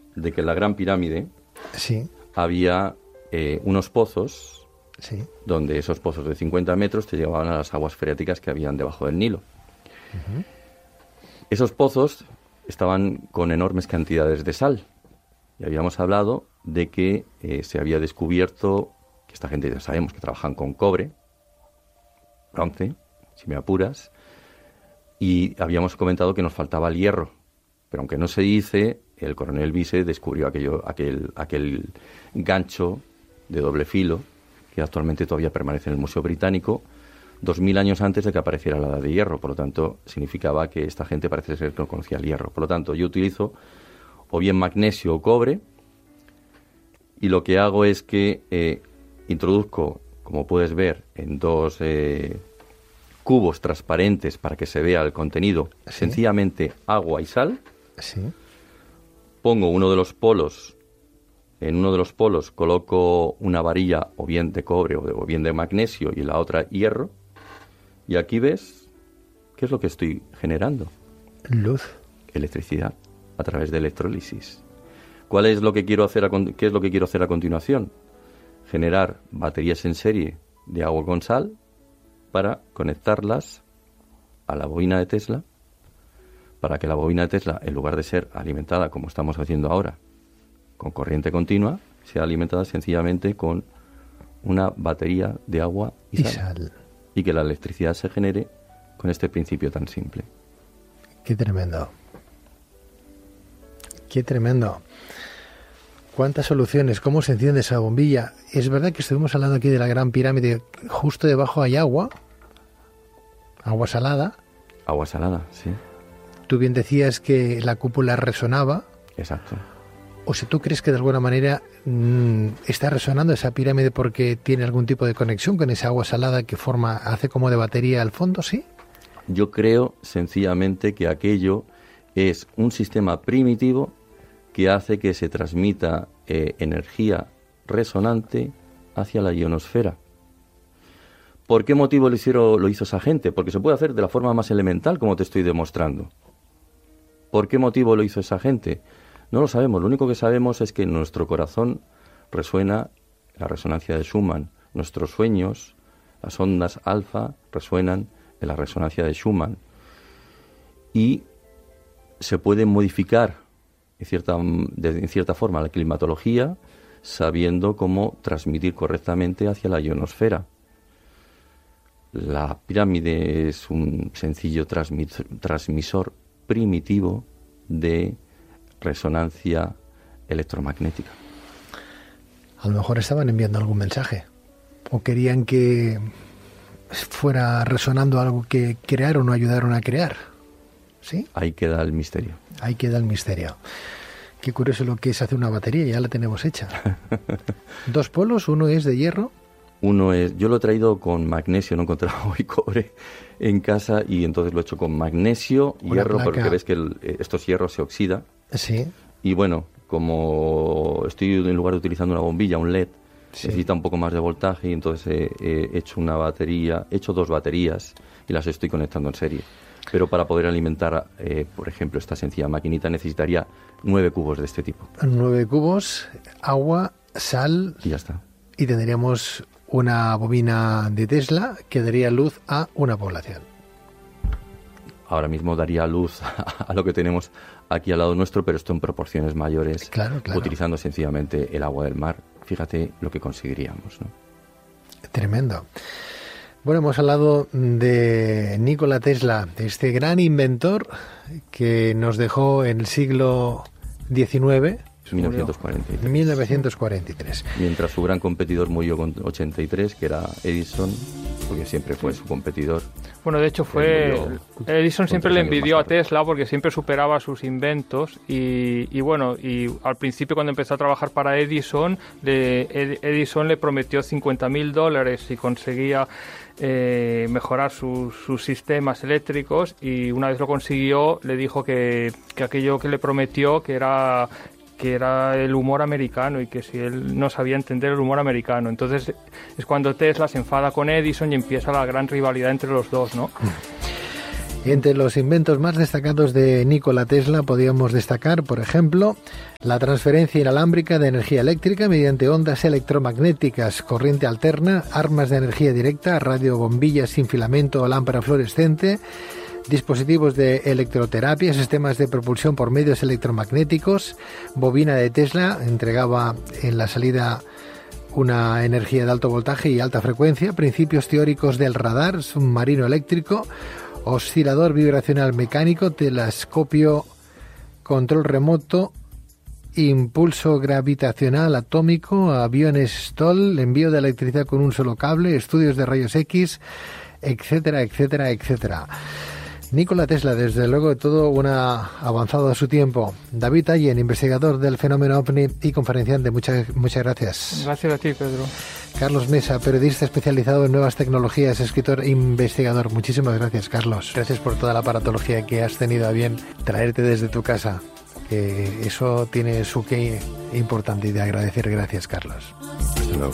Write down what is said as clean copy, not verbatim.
de que en la Gran Pirámide Sí. había unos pozos, Sí. donde esos pozos de 50 metros te llevaban a las aguas freáticas que habían debajo del Nilo. Esos pozos estaban con enormes cantidades de sal. Y habíamos hablado de que se había descubierto, que esta gente ya sabemos que trabajan con cobre, bronce, si me apuras, y habíamos comentado que nos faltaba el hierro. Pero aunque no se dice, el coronel Vise descubrió aquel gancho de doble filo, que actualmente todavía permanece en el Museo Británico, 2000 años antes de que apareciera la edad de hierro. Por lo tanto, significaba que esta gente parece ser que no conocía el hierro. Por lo tanto, yo utilizo o bien magnesio o cobre, y lo que hago es que introduzco, como puedes ver, en dos cubos transparentes para que se vea el contenido, Sí. sencillamente agua y sal. Sí. Pongo uno de los polos, en uno de los polos coloco una varilla o bien de cobre o bien de magnesio y en la otra hierro. Y aquí ves, ¿qué es lo que estoy generando? Luz. Electricidad a través de electrólisis. ¿Cuál es lo que quiero hacer qué es lo que quiero hacer a continuación? Generar baterías en serie de agua con sal para conectarlas a la bobina de Tesla, para que la bobina de Tesla, en lugar de ser alimentada como estamos haciendo ahora, con corriente continua, sea alimentada sencillamente con una batería de agua y sal. Y que la electricidad se genere con este principio tan simple. Qué tremendo. Qué tremendo. ¿Cuántas soluciones? ¿Cómo se enciende esa bombilla? Es verdad que estuvimos hablando aquí de la Gran Pirámide. Justo debajo hay agua. Agua salada. Agua salada, sí. Tú bien decías que la cúpula resonaba. Exacto. O si tú crees que de alguna manera está resonando esa pirámide porque tiene algún tipo de conexión con esa agua salada que hace como de batería al fondo, ¿sí? Yo creo sencillamente que aquello es un sistema primitivo que hace que se transmita energía resonante hacia la ionosfera. ¿Por qué motivo lo hizo esa gente? Porque se puede hacer de la forma más elemental, como te estoy demostrando. ¿Por qué motivo lo hizo esa gente? No lo sabemos. Lo único que sabemos es que en nuestro corazón resuena la resonancia de Schumann. Nuestros sueños, las ondas alfa, resuenan en la resonancia de Schumann. Y se puede modificar en cierta forma la climatología sabiendo cómo transmitir correctamente hacia la ionosfera. La pirámide es un sencillo transmisor primitivo de resonancia electromagnética. A lo mejor estaban enviando algún mensaje o querían que fuera resonando algo que crearon o ayudaron a crear. ¿Sí? Ahí queda el misterio. Ahí queda el misterio. Qué curioso lo que es hacer una batería, ya la tenemos hecha. Dos polos, uno es de hierro. Yo lo he traído con magnesio, no encontraba hoy cobre en casa y entonces lo he hecho con magnesio, hierro, porque ves que estos hierros se oxidan. Sí. Y bueno, como estoy en lugar de utilizando una bombilla, un LED, sí, necesita un poco más de voltaje y entonces he hecho dos baterías y las estoy conectando en serie. Pero para poder alimentar, por ejemplo, esta sencilla maquinita necesitaría 9 cubos de este tipo. 9 cubos, agua, sal. Y ya está. Y tendríamos una bobina de Tesla que daría luz a una población. Ahora mismo daría luz a lo que tenemos aquí al lado nuestro, pero esto en proporciones mayores, claro. Utilizando sencillamente el agua del mar. Fíjate lo que conseguiríamos, ¿no? Tremendo. Bueno, hemos hablado de Nikola Tesla, de este gran inventor que nos dejó en el siglo XIX. 1943. Mientras su gran competidor murió con 83, que era Edison, porque siempre fue su competidor. Bueno, de hecho Edison siempre le envidió a Tesla porque siempre superaba sus inventos y bueno, y al principio cuando empezó a trabajar para Edison le prometió $50,000 si conseguía mejorar sus sistemas eléctricos, y una vez lo consiguió le dijo que aquello que le prometió que era el humor americano y que si él no sabía entender el humor americano. Entonces es cuando Tesla se enfada con Edison y empieza la gran rivalidad entre los dos, ¿no? Entre los inventos más destacados de Nikola Tesla podríamos destacar, por ejemplo, la transferencia inalámbrica de energía eléctrica mediante ondas electromagnéticas, corriente alterna, armas de energía directa, radiobombillas sin filamento o lámpara fluorescente, dispositivos de electroterapia, sistemas de propulsión por medios electromagnéticos, bobina de Tesla, entregaba en la salida una energía de alto voltaje y alta frecuencia, principios teóricos del radar, submarino eléctrico, oscilador vibracional mecánico, telescopio, control remoto, impulso gravitacional atómico, aviones STOL, envío de electricidad con un solo cable, estudios de rayos X, etcétera, etcétera, etcétera. Nikola Tesla, desde luego, todo un avanzado a su tiempo. David Allen, investigador del fenómeno OVNI y conferenciante, muchas gracias. Gracias a ti, Pedro. Carlos Mesa, periodista especializado en nuevas tecnologías, escritor e investigador. Muchísimas gracias, Carlos. Gracias por toda la aparatología que has tenido a bien traerte desde tu casa. Eso tiene su qué importante y de agradecer. Gracias, Carlos.